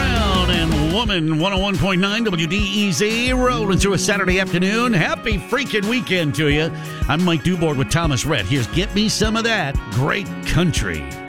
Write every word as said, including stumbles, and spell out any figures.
Brown and Woman, one oh one point nine W D E Z, rolling through a Saturday afternoon. Happy freaking weekend to you. I'm Mike Duboard with Thomas Rhett. Here's Get Me Some of That Great Country.